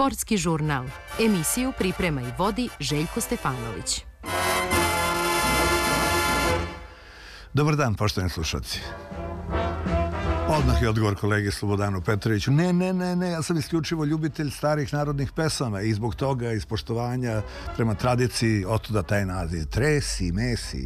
Sportski žurnal. Emisiju priprema i vodi Željko Stefanović. Dobar dan, poštovani slušalci. Odmah je odgovor kolege Slobodanu Petroviću. Ne, ja sam isključivo ljubitelj starih narodnih pesama i zbog toga, iz poštovanja prema tradiciji, otuda taj naziv. Tresi, mesi.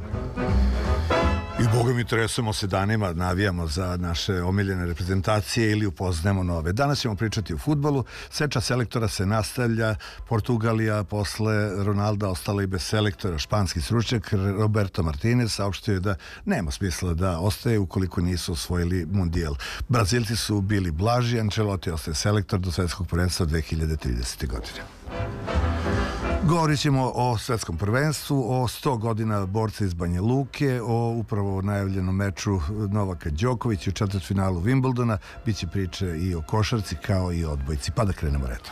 I boga mi tresemo se danima, navijamo za naše omiljene reprezentacije ili upoznajemo nove. Danas ćemo pričati o fudbalu. Seča selektora se nastavlja. Portugalija posle Ronalda ostala i bez selektora. Španski stručnjak Roberto Martinez saopštio je da nema smisla da ostaje ukoliko nisu osvojili mundijal. Brazilci su bili blaži, Ancelotti ostaje selektor do svetskog prvenstva 2030. godine. Govorit ćemo o svetskom prvenstvu, o 100 godina borca iz Banja Luke, o upravo najavljenom meču Novaka Đokovića u četvrtfinalu Wimbledona. Biće priče i o košarci kao i o odbojci. Pa da krenemo redom.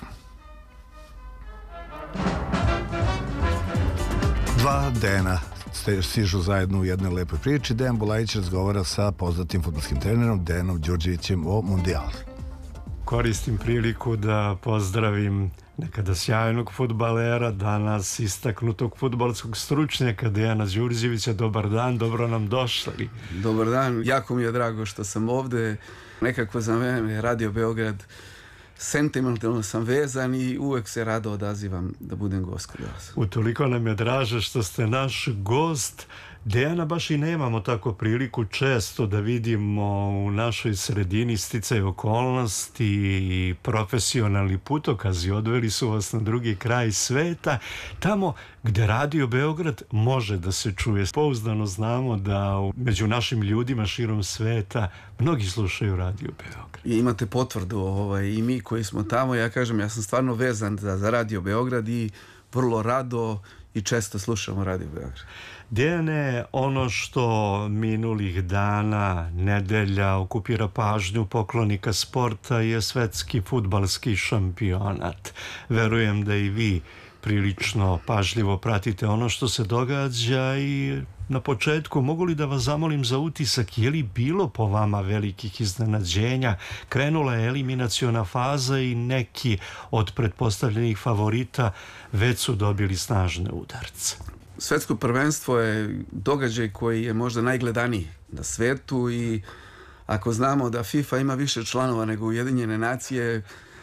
Dva Dejana stižu zajedno u jednoj lepoj priči. Dejan Bulajić razgovara sa poznatim fudbalskim trenerom Dejanom Đurđevićem o mundijalu. Koristim priliku da pozdravim nekada sjajnog fudbalera, danas istaknutog fudbalskog stručnjaka Dejana Đurđevića. Dobar dan, dobro nam došli. Dobar dan, jako mi je drago što sam ovde. Nekako za mene Radio Beograd sentimentalno sam vezan i uvek se rado odazivam da budem gost kod vas. Utoliko nam je draže što ste naš gost. Dejana baš i nemamo tako priliku često da vidimo u našoj sredini. Sticaj okolnosti i profesionalni putokazi odveli su vas na drugi kraj sveta, tamo gde Radio Beograd može da se čuje. Pouzdano znamo da među našim ljudima širom sveta mnogi slušaju Radio Beograd. I imate potvrdu i mi koji smo tamo, ja kažem, ja sam stvarno vezan za Radio Beograd i vrlo rado i često slušamo Radio Beograd. Dejane, ono što minulih dana, nedelja okupira pažnju poklonika sporta je svetski fudbalski šampionat. Verujem da i vi prilično pažljivo pratite ono što se događa i na početku mogu li da vas zamolim za utisak, je li bilo po vama velikih iznenađenja? Krenula je eliminaciona faza i neki od pretpostavljenih favorita već su dobili snažne udarce. Svetsko prvenstvo je događaj koji je možda najgledaniji na svetu i ako znamo da FIFA ima više članova nego Ujedinjene nacije,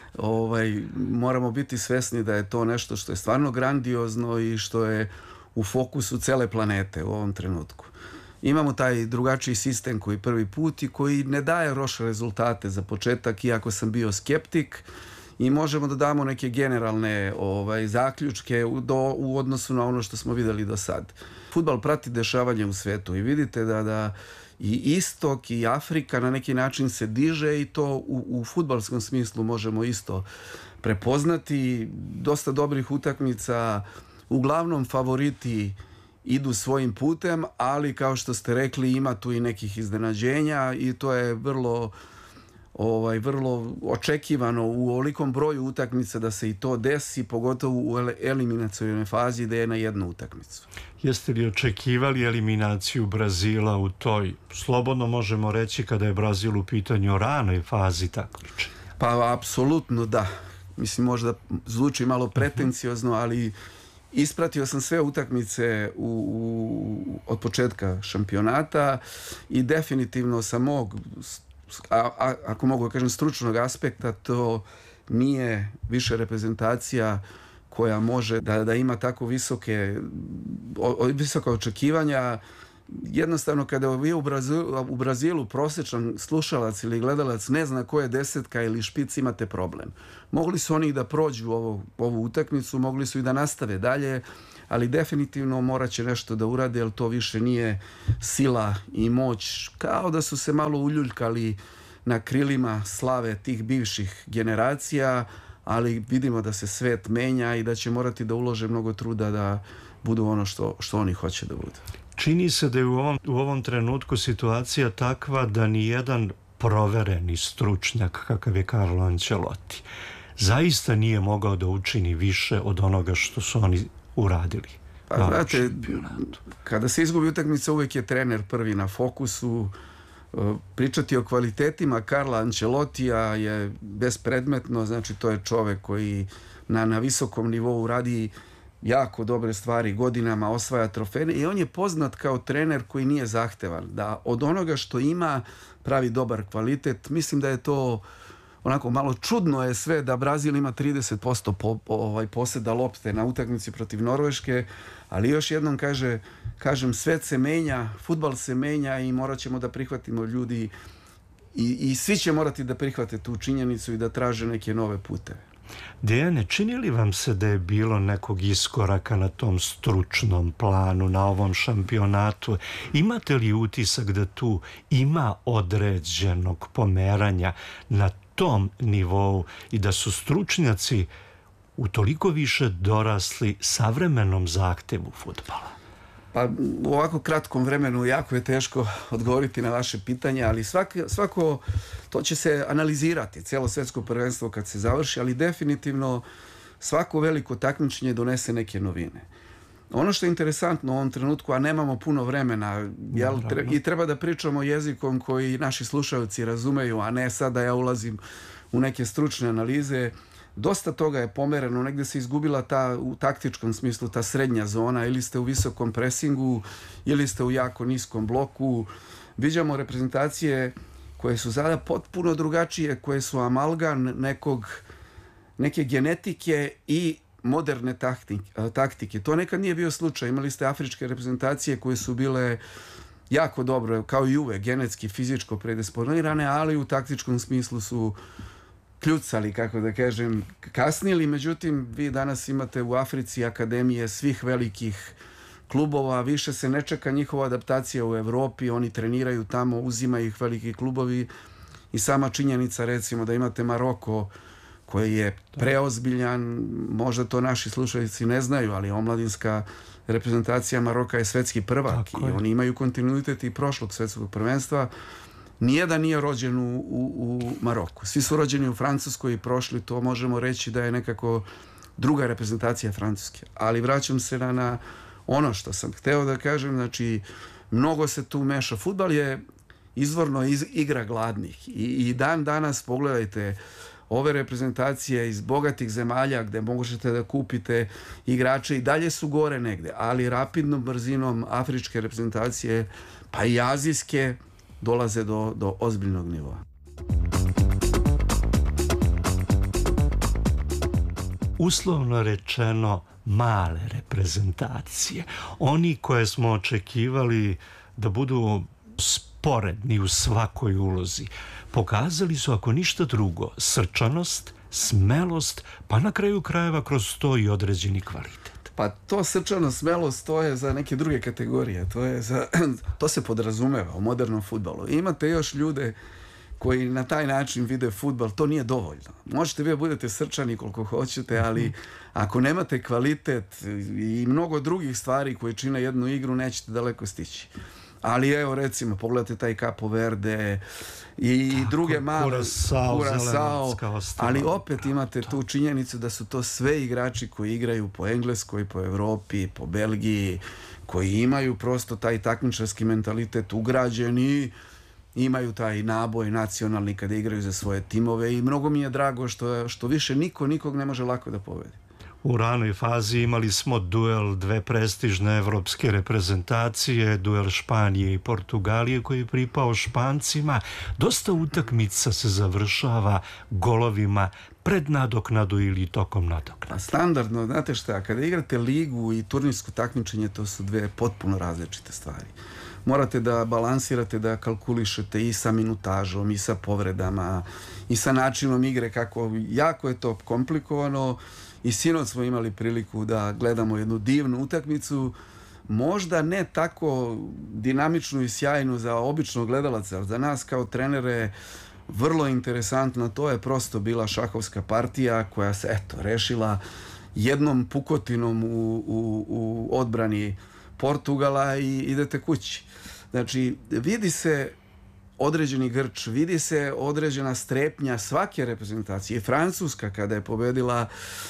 moramo biti svesni da je to nešto što je stvarno grandiozno i što je u fokusu cele planete u ovom trenutku. Imamo taj drugačiji sistem koji prvi put i koji ne daje loše rezultate za početak, iako sam bio skeptik, i možemo da damo neke generalne zaključke u odnosu na ono što smo videli do sad. Fudbal prati dešavanje u svetu i vidite da i Istok i Afrika na neki način se diže i to u fudbalskom smislu možemo isto prepoznati. Dosta dobrih utakmica, uglavnom favoriti idu svojim putem, ali kao što ste rekli ima tu i nekih iznenađenja i to je vrlo očekivano u ovolikom broju utakmica da se i to desi, pogotovo u eliminacionoj fazi da je na jednu utakmicu. Jeste li očekivali eliminaciju Brazila u toj, slobodno možemo reći kada je Brazil u pitanju, ranoj fazi takmičenja? Pa apsolutno da. Mislim, možda zvuči malo pretenciozno, ali ispratio sam sve utakmice od početka šampionata i definitivno sa mog, ako mogu kažem, stručnog aspekta, to nije više reprezentacija koja može da ima tako visoka očekivanja. Jednostavno, kada vi u Brazilu prosječan slušalac ili gledalac ne zna ko je desetka ili špic, imate problem. Mogli su oni da prođu ovu utakmicu, mogli su i da nastave dalje, ali definitivno morat će nešto da urade, jer to više nije sila i moć. Kao da su se malo uljuljkali na krilima slave tih bivših generacija, ali vidimo da se svet menja i da će morati da ulože mnogo truda da budu ono što oni hoće da budu. Čini se da je u ovom trenutku situacija takva da ni jedan provereni stručnjak kakav je Carlo Ancelotti zaista nije mogao da učini više od onoga što su oni uradili. Pa znate, kada se izgubi utakmica uvek je trener prvi na fokusu. Pričati o kvalitetima Carla Ancelotija je bespredmetno, znači to je čovek koji na visokom nivou radi jako dobre stvari, godinama osvaja trofeje i on je poznat kao trener koji nije zahtevan, da od onoga što ima pravi dobar kvalitet. Mislim da je to onako malo čudno je sve da Brazil ima 30% poseda lopte na utakmici protiv Norveške, ali još jednom kažem, svet se menja, fudbal se menja i morat ćemo da prihvatimo ljudi i svi će morati da prihvate tu činjenicu i da traže neke nove puteve. Dejane, čini li vam se da je bilo nekog iskoraka na tom stručnom planu, na ovom šampionatu? Imate li utisak da tu ima određenog pomeranja na tom nivou i da su stručnjaci utoliko više dorasli savremenom zahtevu fudbala? Pa u ovako kratkom vremenu jako je teško odgovoriti na vaše pitanje, ali svako to će se analizirati, cijelo svetsko prvenstvo kad se završi, ali definitivno svako veliko takmičenje donese neke novine. Ono što je interesantno u ovom trenutku, a nemamo puno vremena, i treba da pričamo jezikom koji naši slušalci razumeju, a ne sad da ja ulazim u neke stručne analize. Dosta toga je pomereno, negde se izgubila u taktičkom smislu ta srednja zona, ili ste u visokom presingu, ili ste u jako niskom bloku. Viđamo reprezentacije koje su sada potpuno drugačije, koje su amalgan neke genetike i moderne taktike. To nekad nije bio slučaj. Imali ste afričke reprezentacije koje su bile jako dobro, kao i uvek, genetski, fizičko predisponirane, ali u taktičkom smislu su kljucali, kako da kažem, kasnili. Međutim, vi danas imate u Africi akademije svih velikih klubova, više se ne čeka njihova adaptacija u Evropi, oni treniraju tamo, uzimaju ih veliki klubovi i sama činjenica, recimo, da imate Maroko koji je preozbiljan, možda to naši slušalci ne znaju, ali omladinska reprezentacija Maroka je svetski prvak i oni imaju kontinuitet i prošlog svetskog prvenstva. Nijedan nije rođen u Maroku. Svi su rođeni u Francuskoj i prošli, to možemo reći da je nekako druga reprezentacija Francuske. Ali vraćam se na ono što sam hteo da kažem, znači mnogo se tu meša. Fudbal je izvorno igra gladnih i dan danas pogledajte ove reprezentacije iz bogatih zemalja gde možete da kupite igrače i dalje su gore negde, ali rapidnom brzinom afričke reprezentacije pa i azijske dolaze do ozbiljnog nivoa. Uslovno rečeno, male reprezentacije, oni koje smo očekivali da budu sporedni u svakoj ulozi, pokazali su, ako ništa drugo, srčanost, smelost, pa na kraju krajeva kroz to i određeni kvalitet. Pa to srčanost, smelost, to je za neke druge kategorije. To se podrazumeva u modernom fudbalu. Imate još ljude koji na taj način vide fudbal, to nije dovoljno. Možete vi da budete srčani koliko hoćete, ali ako nemate kvalitet i mnogo drugih stvari koje čine jednu igru, nećete daleko stići. Ali evo, recimo, pogledajte taj Capo Verde i druge male, Curaçao, ali opet imate tu činjenicu da su to sve igrači koji igraju po Engleskoj, po Evropi, po Belgiji, koji imaju prosto taj takmičarski mentalitet ugrađen i imaju taj naboj nacionalni kada igraju za svoje timove i mnogo mi je drago što više nikog ne može lako da pobedi. U ranoj fazi imali smo duel dve prestižne evropske reprezentacije, duel Španije i Portugalije koji je pripao Špancima. Dosta utakmica se završava golovima pred nadoknadu ili tokom nadoknade. Standardno, znate šta, kada igrate ligu i turnirsko takmičenje, to su dve potpuno različite stvari. Morate da balansirate, da kalkulišete i sa minutažom, i sa povredama, i sa načinom igre, jako je to komplikovano. I sinoć smo imali priliku da gledamo jednu divnu utakmicu, možda ne tako dinamičnu i sjajnu za običnog gledalaca, ali za nas kao trenere vrlo interesantno. To je prosto bila šahovska partija koja se rešila jednom pukotinom u odbrani Portugala i idete kući. Znači, vidi se određeni grč, vidi se određena strepnja svake reprezentacije. Francuska kada je pobedila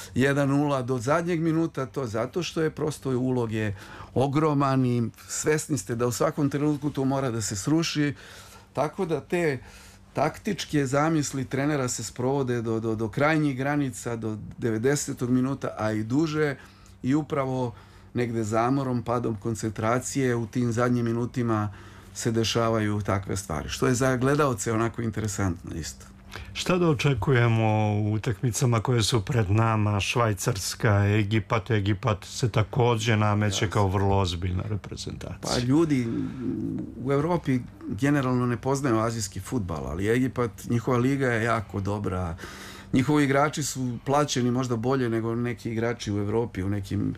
1-0 do zadnjeg minuta, to zato što je prosto ulog je ogroman i svesni ste da u svakom trenutku to mora da se sruši. Tako da te taktičke zamisli trenera se sprovode do krajnjih granica, do 90. minuta, a i duže, i upravo negde zamorom, padom koncentracije u tim zadnjim minutima se dešavaju takve stvari, što je za gledaoce onako interesantno isto. Šta da očekujemo u utakmicama koje su pred nama, Švajcarska, Egipat? Egipat se takođe nameće kao vrlo ozbiljna reprezentacija. Pa ljudi u Evropi generalno ne poznaju azijski fudbal, ali Egipat, njihova liga je jako dobra. Njihovi igrači su plaćeni možda bolje nego neki igrači u Evropi, u nekim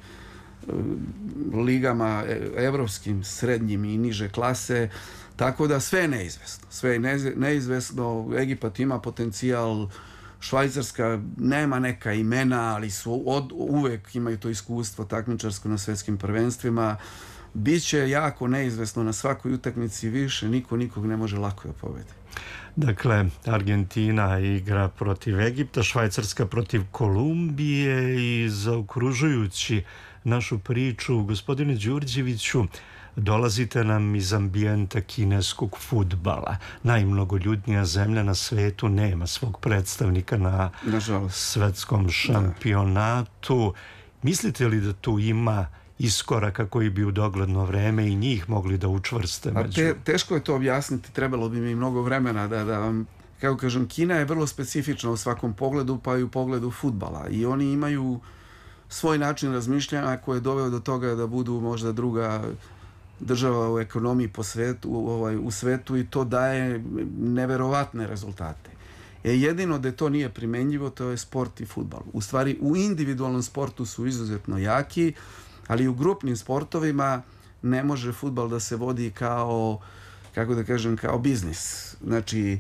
ligama evropskim, srednjim i niže klase. Tako da sve je neizvesno. Sve je neizvesno. Egipat ima potencijal, Švajcarska nema neka imena, ali uvek imaju to iskustvo takmičarsko na svetskim prvenstvima. Biće jako neizvesno na svakoj utakmici, više niko nikog ne može lako da pobedi. Dakle, Argentina igra protiv Egipta, Švajcarska protiv Kolumbije i zaokružujući našu priču, gospodine Đurđeviću, dolazite nam iz ambijenta kineskog fudbala. Najmnogoljudnija zemlja na svetu nema svog predstavnika na svetskom šampionatu. Mislite li da tu ima iskoraka koji bi u dogledno vreme i njih mogli da učvrste? Teško je to objasniti, trebalo bi mi mnogo vremena da vam, kako kažem, Kina je vrlo specifična u svakom pogledu, pa i u pogledu fudbala, i oni imaju svoj način razmišljanja koji je doveo do toga da budu možda druga država u ekonomiji u svetu, i to daje neverovatne rezultate. Jedino da to nije primenjivo, to je sport i fudbal. U stvari, u individualnom sportu su izuzetno jaki, ali u grupnim sportovima ne može fudbal da se vodi kao, kako da kažem, kao biznis. Znači,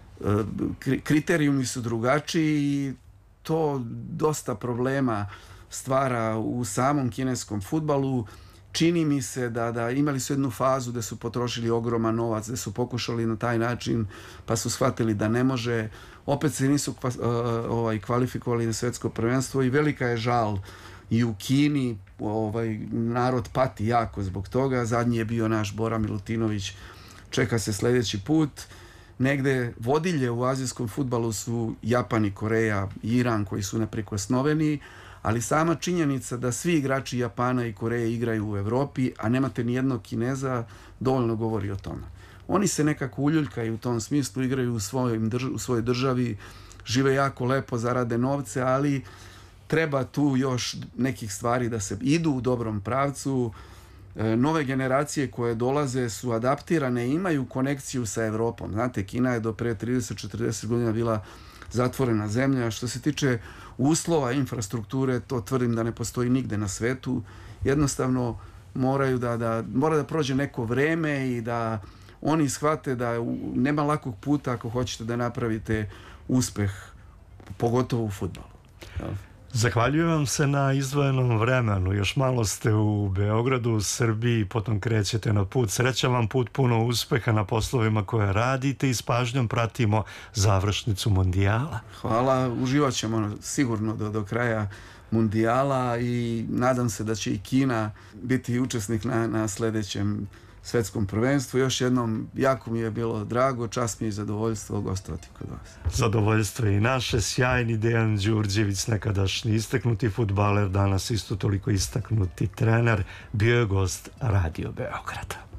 kriterijumi su drugačiji i to dosta problema stvara u samom kineskom fudbalu. Čini mi se da imali su jednu fazu da su potrošili ogroman novac, da su pokušali na taj način, pa su shvatili da ne može, opet se nisu kvalifikovali na svetsko prvenstvo, i velika je žal i u Kini, narod pati jako zbog toga. Zadnji je bio naš Bora Milutinović, čeka se sledeći put. Negde vodilje u azijskom fudbalu su Japan i Koreja i Iran, koji su neprikosnoveni, ali sama činjenica da svi igrači Japana i Koreje igraju u Evropi, a nemate ni jednog Kineza, dovoljno govori o tome. Oni se nekako uljuljkaju u tom smislu, igraju u svojoj državi, žive jako lepo, zarade novce, ali treba tu još nekih stvari da se idu u dobrom pravcu. Nove generacije koje dolaze su adaptirane i imaju konekciju sa Evropom. Znate, Kina je do pre 30-40 godina bila zatvorena zemlja. Što se tiče uslova, infrastrukture, to tvrdim da ne postoji nigde na svetu. Jednostavno mora da prođe neko vreme i da oni shvate da nema lakog puta ako hoćete da napravite uspeh, pogotovo u fudbalu. Zahvaljujem vam se na izdvojenom vremenu. Još malo ste u Beogradu, u Srbiji, potom krećete na put. Srećan vam put, puno uspeha na poslovima koje radite i s pažnjom pratimo završnicu Mundijala. Hvala, uživat ćemo sigurno do kraja Mundijala i nadam se da će i Kina biti učesnik na sledećem svetskom prvenstvu. Još jednom, jako mi je bilo drago, čast mi je i zadovoljstvo gostovati kod vas. Zadovoljstvo je i naše. Sjajni Dejan Đurđević, nekadašnji istaknuti fudbaler, danas isto toliko istaknuti trener, bio je gost Radio Beograda.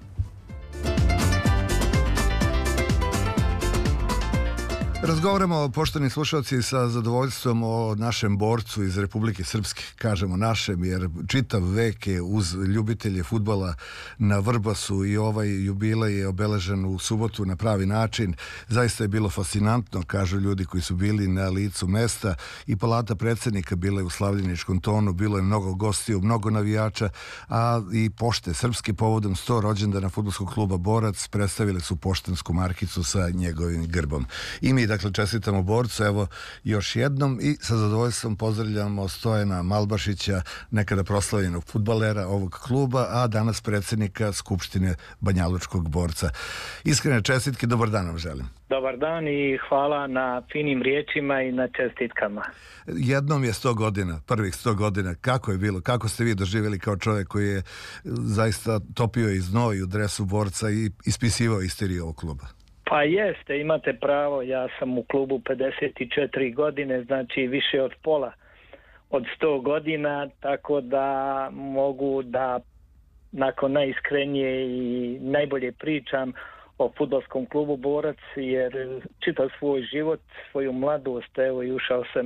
Razgovaramo, poštovani slušalci, sa zadovoljstvom o našem borcu iz Republike Srpske. Kažemo našem, jer čitav vek je uz ljubitelje fudbala na Vrbasu i ovaj jubilej je obeležen u subotu na pravi način. Zaista je bilo fascinantno, kažu ljudi koji su bili na licu mesta, i palata predsjednika bila je u slavljeničkom tonu, bilo je mnogo gostiju, mnogo navijača, a i pošte srpske povodom 100 rođendana fudbalskog kluba Borac predstavili su poštansku markicu sa njegovim grbom. I mi dakle čestitamo borcu, evo još jednom, i sa zadovoljstvom pozdravljamo Stojana Malbašića, nekada proslavljenog fudbalera ovog kluba, a danas predsjednika Skupštine Banjalučkog borca. Iskrene čestitke, dobar dan vam želim. Dobar dan i hvala na finim riječima i na čestitkama. Jednom je 100 godina, prvih 100 godina. Kako je bilo? Kako ste vi doživjeli kao čovjek koji je zaista topio i znoj u dresu borca i ispisivao istoriju ovog kluba? Pa jeste, imate pravo, ja sam u klubu 54 godine, znači više od pola od 100 godina, tako da mogu da nakon najiskrenije i najbolje pričam o fudbalskom klubu Borac, jer čitav svoj život, svoju mladost, evo i ušao sam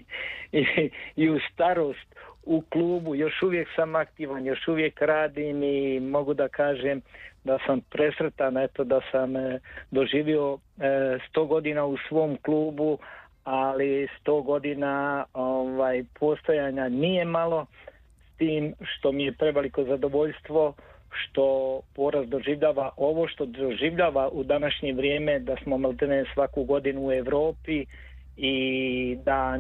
i u starost u klubu, još uvijek sam aktivan, još uvijek radim i mogu da kažem da sam presretan, eto da sam doživio 100 godina u svom klubu, ali 100 godina postojanja nije malo, s tim što mi je preveliko zadovoljstvo što Borac doživljava ovo što doživljava u današnje vrijeme, da smo maltene svaku godinu u Europi i da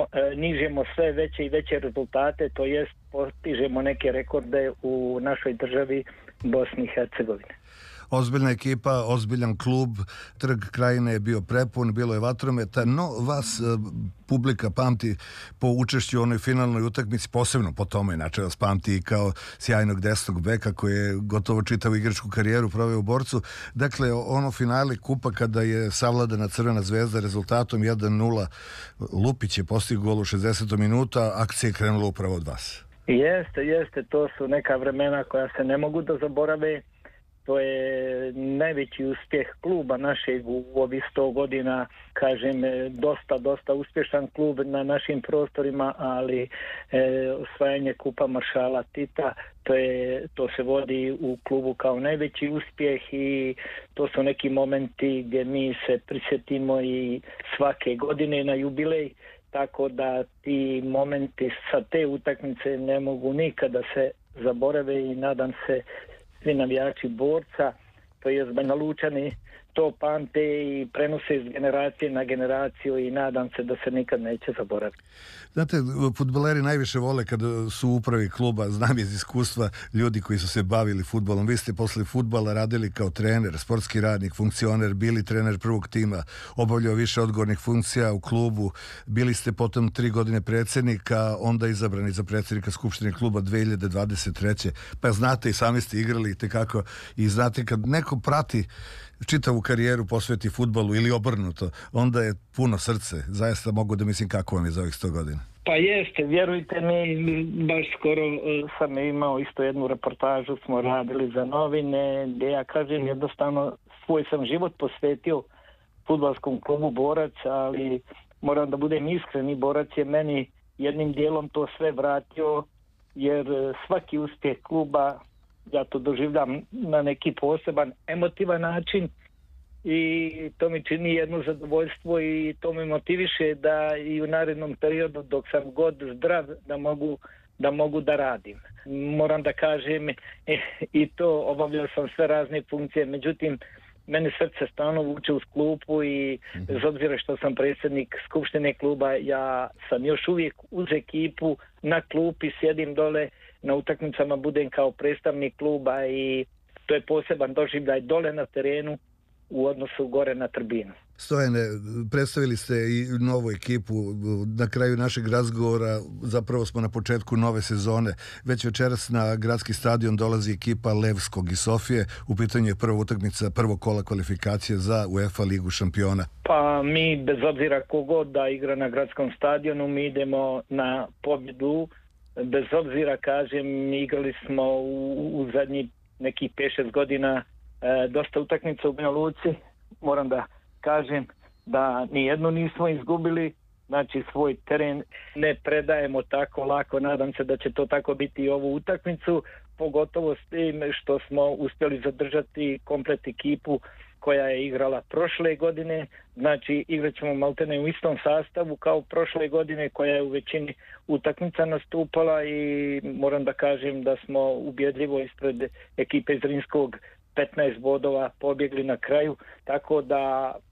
nižemo sve veće i veće rezultate, to jest postižemo neke rekorde u našoj državi Bosni i Hercegovine. Ozbiljna ekipa, ozbiljan klub, Trg Krajine je bio prepun, bilo je vatrometa, no vas publika pamti po učešću u onoj finalnoj utakmici, posebno po tome, inače vas pamti i kao sjajnog desnog beka koji je gotovo čitavu igračku karijeru proveo u Borcu. Dakle, ono finale kupa kada je savladana Crvena zvezda rezultatom 1-0, Lupić je postigao gol u 60. minuta, akcija je krenula upravo od vas. Jeste, to su neka vremena koja se ne mogu da zaborave. To je najveći uspjeh kluba našeg u ovih 100 godina, kažem, dosta uspješan klub na našim prostorima, ali osvajanje kupa maršala Tita, to se vodi u klubu kao najveći uspjeh i to su neki momenti gdje mi se prisjetimo i svake godine na jubilej, tako da ti momenti sa te utakmice ne mogu nikada se zaborave i nadam se svi navijači Borca, to je Banja Lučani, to pamte i prenose iz generacije na generaciju i nadam se da se nikad neće zaboraviti. Znate, fudbaleri najviše vole kada su u upravi kluba, znam iz iskustva ljudi koji su se bavili fudbalom. Vi ste posle fudbala radili kao trener, sportski radnik, funkcioner, bili trener prvog tima, obavljao više odgovornih funkcija u klubu, bili ste potom 3 godine predsjednika, onda izabrani za predsjednika Skupštine kluba 2023. Pa znate i sami ste igrali tekako i znate kad neko prati čitavu karijeru posveti fudbalu ili obrnuto, onda je puno srce. Zaista mogu da mislim kako vam je za ovih 100 godina. Pa jeste, vjerujte mi, baš skoro sam imao isto jednu reportažu, smo radili za novine, gdje ja kažem jednostavno svoj sam život posvetio fudbalskom klubu Borac, ali moram da budem iskren i Borac je meni jednim dijelom to sve vratio, jer svaki uspjeh kluba ja to doživljam na neki poseban emotivan način i to mi čini jedno zadovoljstvo i to me motiviše da i u narednom periodu dok sam god zdrav da mogu da radim. Moram da kažem i to obavljao sam sve razne funkcije, međutim mene srce stalno vuče uz klupu i bez obzira što sam predsjednik Skupštine kluba, ja sam još uvijek uz ekipu na klupi, sjedim dole na utakmicama, budem kao predstavnik kluba i to je poseban doživljaj dole na terenu u odnosu gore na tribinu. Stojane, predstavili ste i novu ekipu. Na kraju našeg razgovora zapravo smo na početku nove sezone. Već večeras na gradski stadion dolazi ekipa Levskog i Sofije. U pitanju je prva utakmica prvog kola kvalifikacije za UEFA ligu šampiona. Pa mi, bez obzira kogod da igra na gradskom stadionu, mi idemo na pobjedu. Bez obzira, kažem, igrali smo u zadnjih nekih 5-6 godina dosta utakmica u Banja Luci. Moram da kažem da nijednu nismo izgubili, znači svoj teren ne predajemo tako lako, nadam se da će to tako biti i ovu utakmicu, pogotovo s tim što smo uspjeli zadržati komplet ekipu koja je igrala prošle godine, znači igrat ćemo maltene u istom sastavu kao prošle godine koja je u većini utakmica nastupala i moram da kažem da smo ubjedljivo ispred ekipe iz Zrinskog 15 bodova pobjegli na kraju, tako da